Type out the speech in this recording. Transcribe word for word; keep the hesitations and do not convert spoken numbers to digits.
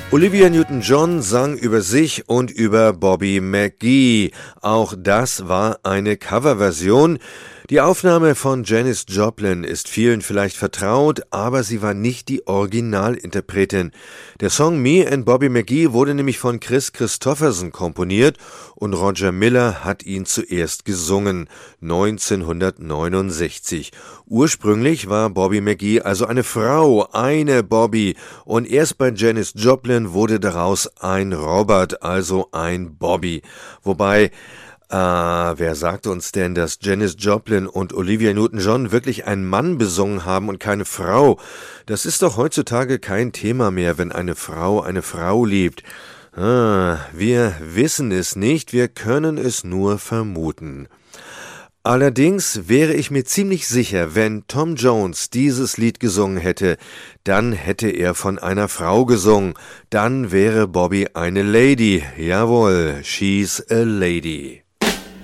Olivia Newton-John sang über sich und über Bobby McGee. Auch das war eine Coverversion. Die Aufnahme von Janis Joplin ist vielen vielleicht vertraut, aber sie war nicht die Originalinterpretin. Der Song Me and Bobby McGee wurde nämlich von Kris Kristofferson komponiert und Roger Miller hat ihn zuerst gesungen, neunzehnhundertneunundsechzig. Ursprünglich war Bobby McGee also eine Frau, eine Bobby, und erst bei Janis Joplin wurde daraus ein Robert, also ein Bobby. Wobei Ah, wer sagt uns denn, dass Janis Joplin und Olivia Newton-John wirklich einen Mann besungen haben und keine Frau? Das ist doch heutzutage kein Thema mehr, wenn eine Frau eine Frau liebt. Ah, wir wissen es nicht, wir können es nur vermuten. Allerdings wäre ich mir ziemlich sicher, wenn Tom Jones dieses Lied gesungen hätte, dann hätte er von einer Frau gesungen. Dann wäre Bobby eine Lady. Jawohl, she's a lady.